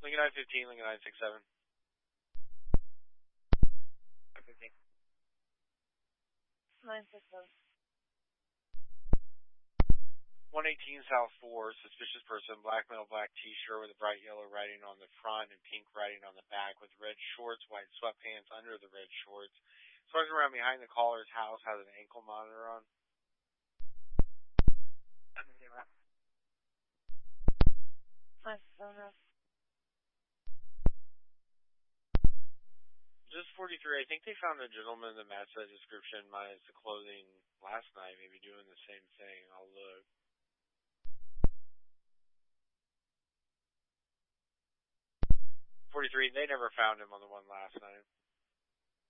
Lincoln 915, Lincoln 967. 915. 967. 118 South 4, suspicious person, black male, black t-shirt with a bright yellow writing on the front and pink writing on the back with red shorts, white sweatpants under the red shorts. He's walking around behind the caller's house, has an ankle monitor on. Just 43, I think they found a gentleman that matched that description minus the clothing last night, maybe doing the same thing. I'll look. 43, they never found him on the one last night.